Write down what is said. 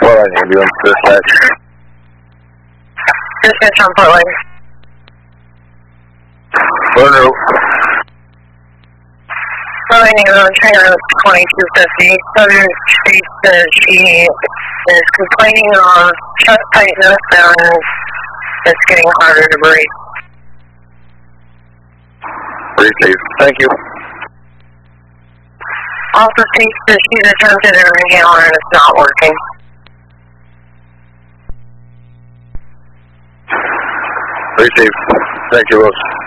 Portland ambulance dispatch. Dispatch on Portland. Burner. Portland ambulance trainer 2250. Southern State says she is complaining of chest tightness and it's getting harder to breathe. Receive. Thank you. Also states that she's attempted her inhaler and it's not working. Receive. Thank you, Rose.